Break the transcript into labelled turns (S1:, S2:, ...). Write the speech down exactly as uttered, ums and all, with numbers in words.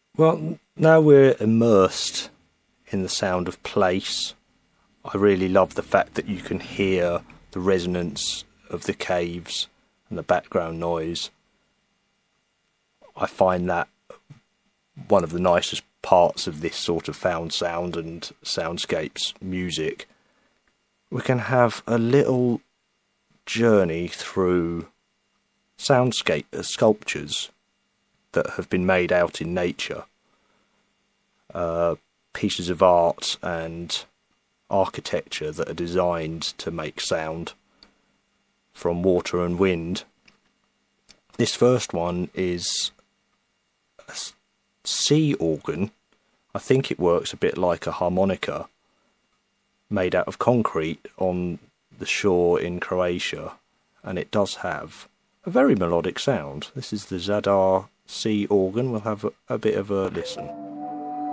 S1: Well, now we're immersed in the sound of place. I really love the fact that you can hear the resonance of the caves and the background noise. I find that one of the nicest parts of this sort of found sound and soundscapes music. We can have a little journey through soundscape uh, sculptures that have been made out in nature, uh, pieces of art and architecture that are designed to make sound from water and wind. This first one is a sea organ. I think it works a bit like a harmonica, made out of concrete on the shore in Croatia, and it does have a very melodic sound. This is the Zadar sea organ. We'll have a, a bit of a listen.